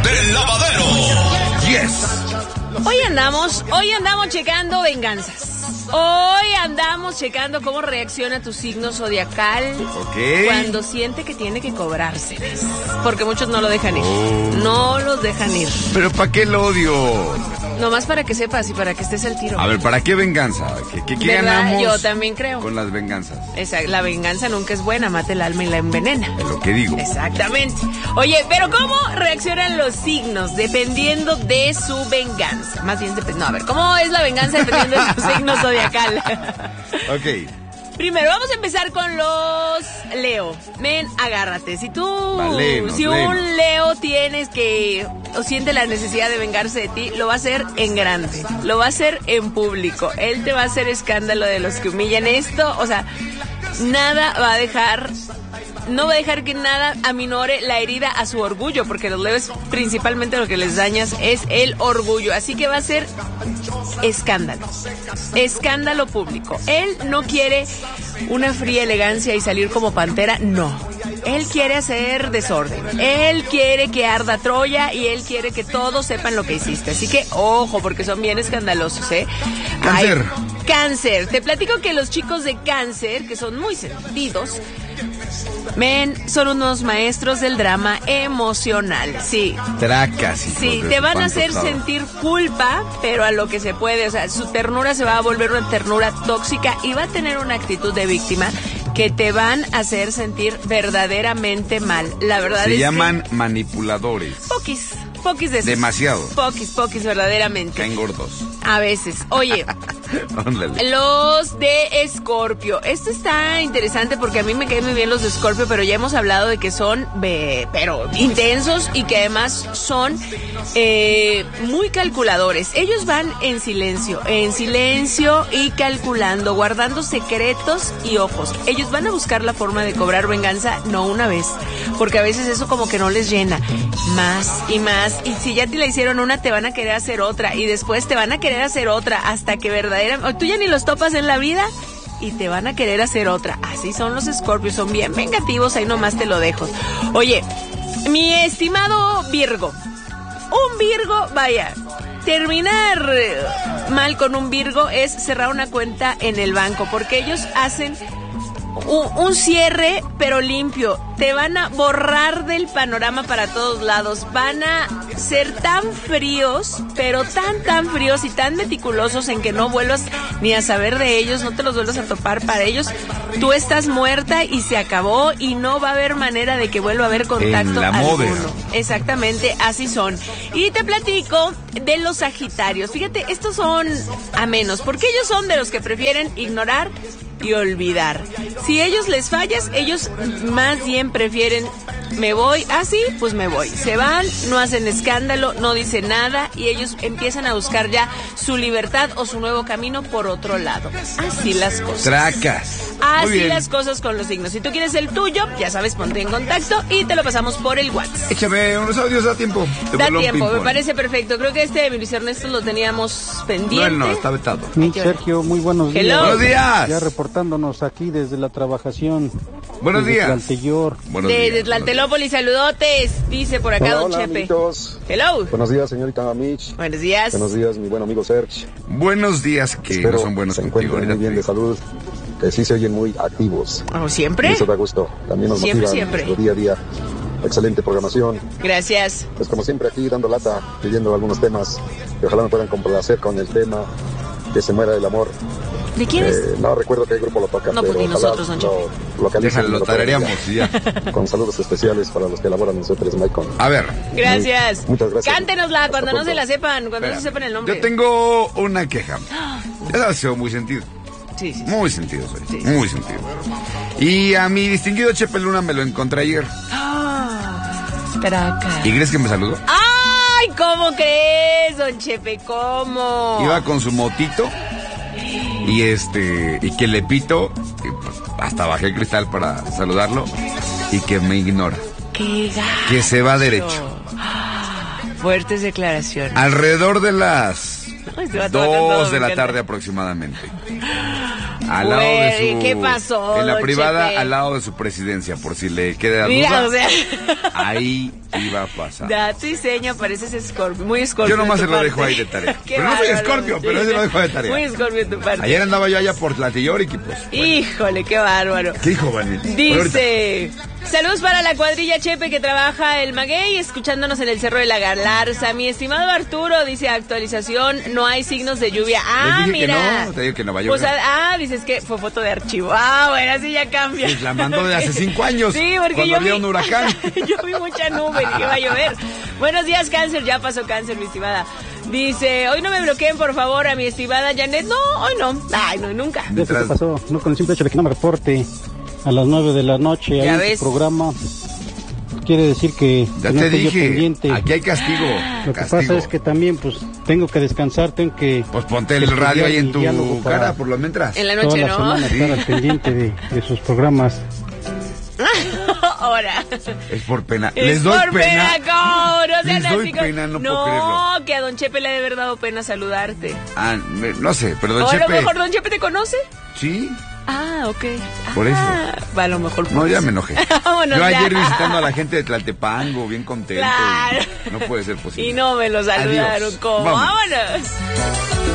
del lavadero. Yes. Hoy andamos checando venganzas. Hoy andamos checando cómo reacciona tu signo zodiacal cuando siente que tiene que cobrárseles. Porque muchos no lo dejan ir. No los dejan ir. ¿Pero para qué el odio? Nomás para que sepas y para que estés al tiro. A ver, ¿para qué venganza? ¿Qué ganamos? Yo también creo. Con las venganzas. Exacto, la venganza nunca es buena, mata el alma y la envenena. Es lo que digo. Exactamente. Oye, pero ¿cómo reaccionan los signos dependiendo de su venganza? Más bien, ¿cómo es la venganza dependiendo de su signo zodiacal? Ok. Primero, vamos a empezar con los Leo. Men, agárrate. Si un Leo tienes que o siente la necesidad de vengarse de ti, lo va a hacer en grande, lo va a hacer en público. Él te va a hacer escándalo de los que humillan esto. O sea, no va a dejar que nada aminore la herida a su orgullo, porque los Leos principalmente lo que les dañas es el orgullo. Así que va a ser escándalo público. Él no quiere una fría elegancia y salir como pantera, no. Él quiere hacer desorden, él quiere que arda Troya y él quiere que todos sepan lo que hiciste. Así que ojo, porque son bien escandalosos, ¿eh? Cáncer. Te platico que los chicos de Cáncer, que son muy sentidos, son unos maestros del drama emocional, sí. Tracas. Sí, te van a hacer sentir culpa, pero a lo que se puede. O sea, su ternura se va a volver una ternura tóxica y va a tener una actitud de víctima que te van a hacer sentir verdaderamente mal. La verdad se llaman manipuladores. Poquis de esos. Demasiado. Poquis, verdaderamente. Caen gordos. A veces. Oye, los de Escorpio. Esto está interesante porque a mí me caen muy bien los de Escorpio, pero ya hemos hablado de que son pero intensos y que además son muy calculadores. Ellos van en silencio y calculando, guardando secretos y ojos. Ellos van a buscar la forma de cobrar venganza, no una vez, porque a veces eso como que no les llena. Más y más. Y si ya te la hicieron una, te van a querer hacer otra. Y después te van a querer hacer otra hasta que verdaderamente... Tú ya ni los topas en la vida y te van a querer hacer otra. Así son los Escorpios, son bien vengativos, ahí nomás te lo dejo. Oye, mi estimado Virgo. Un Virgo, vaya... Terminar mal con un Virgo es cerrar una cuenta en el banco, porque ellos hacen un cierre pero limpio. Te van a borrar del panorama para todos lados. Van a ser tan fríos, pero tan fríos y tan meticulosos en que no vuelvas ni a saber de ellos, no te los vuelvas a topar. Para ellos tú estás muerta y se acabó y no va a haber manera de que vuelva a haber contacto alguno. Exactamente, así son. Y te platico de los Sagitarios. Fíjate, estos son amenos, porque ellos son de los que prefieren ignorar y olvidar. Si ellos les fallas, ellos más bien prefieren me voy, pues me voy. Se van, no hacen escándalo, no dicen nada y ellos empiezan a buscar ya su libertad o su nuevo camino por otro lado. Así las cosas. Tracas. Así las cosas con los signos. Si tú quieres el tuyo, ya sabes, ponte en contacto y te lo pasamos por el WhatsApp. Échame unos audios, da tiempo. Da tiempo, me parece perfecto. Creo que este de Luis Ernesto lo teníamos pendiente. No, está vetado. Sergio, muy buenos días. Hello. Buenos días. Ya reportándonos aquí desde la trabajación. Buenos días. Desde Tlaltelópolis, saludotes, dice por acá don Chepe. Amiguitos. Hello. Buenos días, señorita Mitch. Buenos días. Buenos días, mi buen amigo Serge. Buenos días, que espero no son buenos se contigo. encuentren muy bien de salud, que sí se oyen muy activos. Como siempre. Y eso da gusto. También nos motiva nuestro día a día. Excelente programación. Gracias. Pues como siempre aquí dando lata, pidiendo algunos temas que ojalá me puedan complacer con el tema que se muera el amor. ¿De quién es? No recuerdo qué grupo lo toca, no, pero pues ni nosotros, don lo localicen. Lo tarareamos ya. Con saludos especiales para los que elaboran nosotros, Maicon. A ver. Gracias. Muchas gracias. Cántenosla cuando no se la sepan, cuando no se sepan el nombre. Yo tengo una queja. Ya sabes, soy muy sentido. Sí. Muy sentido soy. Muy sentido. Y a mi distinguido Chepe Luna me lo encontré ayer. Traca. ¿Y crees que me saludó? ¡Ay! ¿Cómo crees, don Chepe? ¿Cómo? Iba con su motito y que le pito, y pues hasta bajé el cristal para saludarlo y que me ignora. ¡Qué gacho! Que se va derecho. Fuertes declaraciones. Alrededor de las 2 de la tarde aproximadamente. Al lado de su, ¿qué pasó? En la don privada, Chepe? al lado de su presidencia, por si le queda Mira, duda. o sea. Ahí iba a pasar. Dato y seña, pareces Scorpio, muy Scorpio. Yo nomás se lo dejo ahí de tarea. Pero no soy Scorpio, pero se lo dejo de tarea. Muy Scorpio de tu parte. Ayer andaba yo allá por Tlatelolco y pues... Bueno. Híjole, qué bárbaro. ¿Qué dijo, Vanel? Dice... Saludos para la cuadrilla Chepe que trabaja el Maguey, escuchándonos en el Cerro de la Galarza. Mi estimado Arturo, dice actualización, no hay signos de lluvia. Ah, mira. Que no, te digo que no va a llover. Pues, dices que fue foto de archivo. Ah, bueno, así ya cambia. Pues la mandó de hace 5 años. Sí, porque cuando había un huracán. Yo vi mucha nube y que iba a llover. Buenos días, Cáncer. Ya pasó Cáncer, mi estimada. Dice, hoy no me bloqueen, por favor, a mi estimada Janet. No, hoy no. Ay, no, nunca. ¿Qué pasó? No, con el simple hecho de que no me reporte a las 9 de la noche ahí en tu programa, quiere decir que ya no te estoy dije, pendiente. aquí hay castigo. Lo que pasa es que también pues tengo que descansar, tengo que... Pues ponte el radio ahí en tu cara, por lo mientras. En la noche, toda la semana estar al pendiente de sus programas. Ahora. Es por pena. Les doy pena. Les doy pena, no puedo creerlo. No, que a Don Chepe le ha de haber dado pena saludarte. No sé, pero Don Chepe... Chepe... ¿O a lo mejor Don Chepe te conoce? Sí. Ah, ok. Por eso. A lo mejor. No, ya me enojé. Vámonos, yo ayer ya. visitando a la gente de Tlaltepango, bien contento. Claro. No puede ser posible. Y no me lo saludaron. Adiós. ¿Cómo? Vámonos. Vámonos.